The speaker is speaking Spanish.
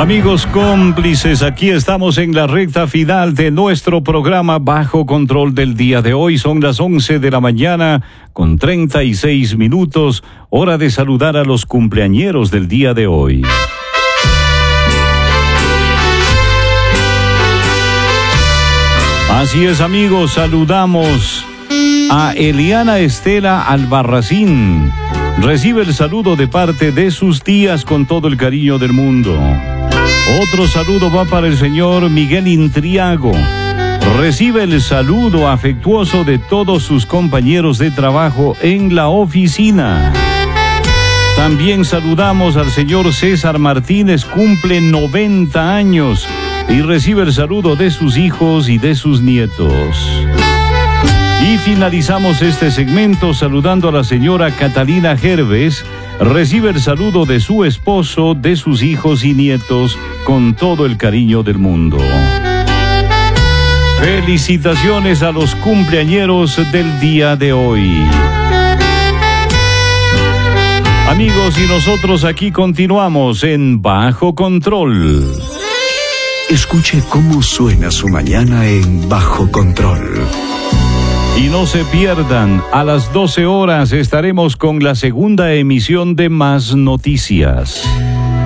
Amigos cómplices, aquí estamos en la recta final de nuestro programa Bajo Control del día de hoy. Son las 11 de la mañana con 36 minutos, hora de saludar a los cumpleañeros del día de hoy. Así es, amigos, saludamos a Eliana Estela Albarracín. Recibe el saludo de parte de sus tías con todo el cariño del mundo. Otro saludo va para el señor Miguel Intriago. Recibe el saludo afectuoso de todos sus compañeros de trabajo en la oficina. También saludamos al señor César Martínez, cumple 90 años y recibe el saludo de sus hijos y de sus nietos. Y finalizamos este segmento saludando a la señora Catalina Gerves. Recibe el saludo de su esposo, de sus hijos y nietos, con todo el cariño del mundo. Felicitaciones a los cumpleañeros del día de hoy. Amigos, y nosotros aquí continuamos en Bajo Control. Escuche cómo suena su mañana en Bajo Control. Y no se pierdan, a las 12 horas estaremos con la segunda emisión de Más Noticias.